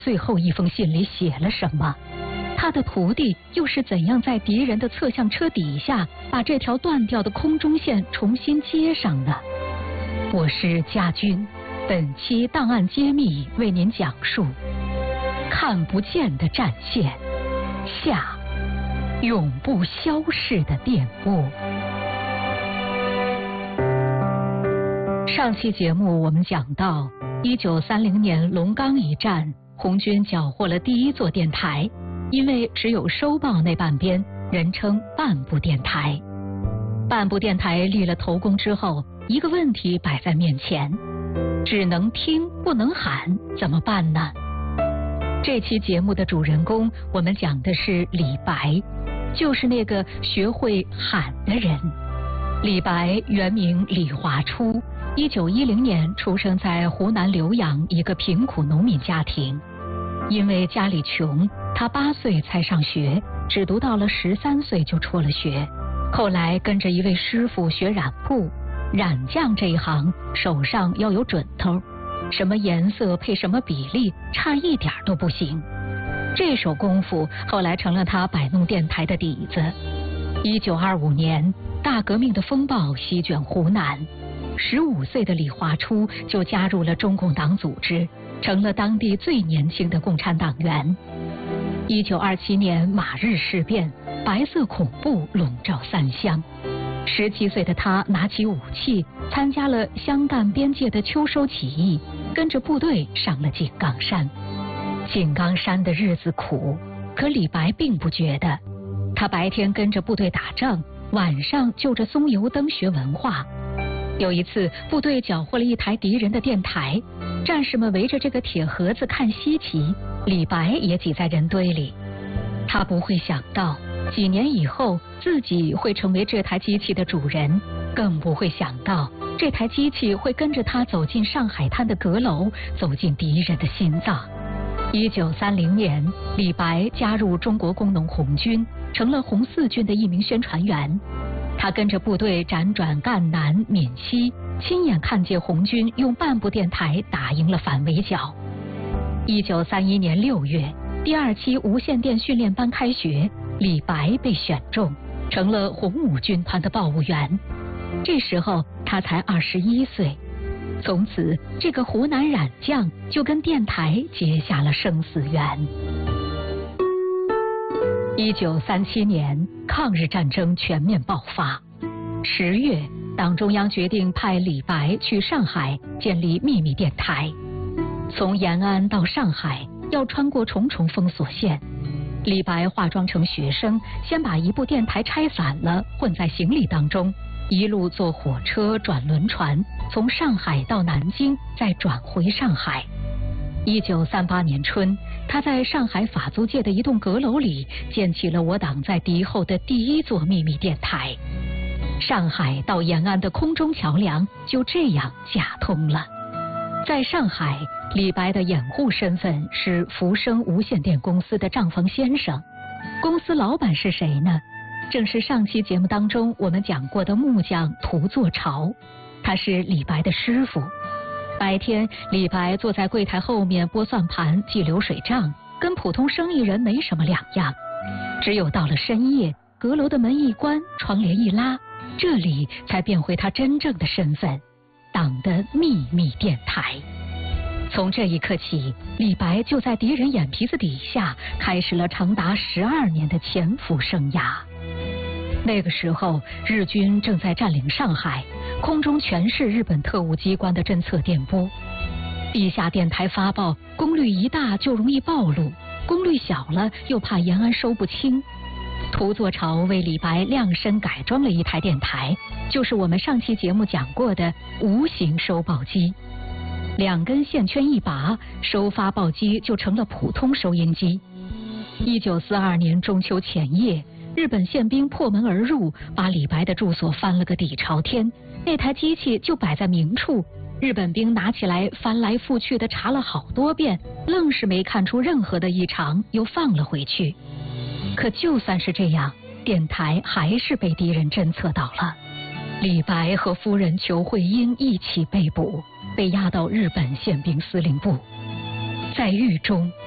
最后一封信里写了什么？他的徒弟又是怎样在敌人的侧向车底下把这条断掉的空中线重新接上的？我是家军，本期档案揭秘为您讲述看不见的战线下，永不消逝的电波。上期节目我们讲到1930年龙冈一战，红军缴获了第一座电台，因为只有收报那半边，人称半部电台。半部电台立了头功之后，一个问题摆在面前，只能听不能喊，怎么办呢？这期节目的主人公，我们讲的是李白，就是那个学会喊的人。李白原名李华初，1910年出生在湖南浏阳一个贫苦农民家庭。因为家里穷，他8岁才上学，只读到了13岁就辍了学。后来跟着一位师傅学染布，染匠这一行手上要有准头，什么颜色配什么比例，差一点都不行。这手功夫后来成了他摆弄电台的底子。1925年，大革命的风暴席卷湖南，15岁的李华初就加入了中共党组织，成了当地最年轻的共产党员。1927年马日事变，白色恐怖笼罩三湘。17岁的他拿起武器，参加了湘赣边界的秋收起义，跟着部队上了井冈山。井冈山的日子苦，可李白并不觉得。他白天跟着部队打仗，晚上就着松油灯学文化。有一次，部队缴获了一台敌人的电台，战士们围着这个铁盒子看稀奇，李白也挤在人堆里。他不会想到，几年以后自己会成为这台机器的主人，更不会想到这台机器会跟着他走进上海滩的阁楼，走进敌人的心脏。1930年，李白加入中国工农红军，成了红四军的一名宣传员。他跟着部队辗转赣南、闽西，亲眼看见红军用半部电台打赢了反围剿。1931年6月，第2期无线电训练班开学，李白被选中，成了红五军团的报务员。这时候他才21岁。从此，这个湖南染匠就跟电台结下了生死缘。1937年，抗日战争全面爆发。10月，党中央决定派李白去上海建立秘密电台。从延安到上海，要穿过重重封锁线。李白化妆成学生，先把一部电台拆散了，混在行李当中，一路坐火车转轮船，从上海到南京，再转回上海。1938年春，他在上海法租界的一栋阁楼里建起了我党在敌后的第一座秘密电台。上海到延安的空中桥梁就这样架通了。在上海，李白的掩护身份是福生无线电公司的账房先生。公司老板是谁呢？正是上期节目当中我们讲过的木匠涂作潮，他是李白的师傅。白天，李白坐在柜台后面拨算盘、记流水账，跟普通生意人没什么两样。只有到了深夜，阁楼的门一关，窗帘一拉，这里才变回他真正的身份——党的秘密电台。从这一刻起，李白就在敌人眼皮子底下开始了长达12年的潜伏生涯。那个时候，日军正在占领上海，空中全是日本特务机关的侦测电波。地下电台发报，功率一大就容易暴露，功率小了又怕延安收不清。涂作潮为李白量身改装了一台电台，就是我们上期节目讲过的无形收报机。2根线圈一拔，收发报机就成了普通收音机。1942年中秋前夜，日本宪兵破门而入，把李白的住所翻了个底朝天。那台机器就摆在明处，日本兵拿起来翻来覆去的查了好多遍，愣是没看出任何的异常，又放了回去。可就算是这样，电台还是被敌人侦测到了。李白和夫人裘慧英一起被捕，被押到日本宪兵司令部。在狱中，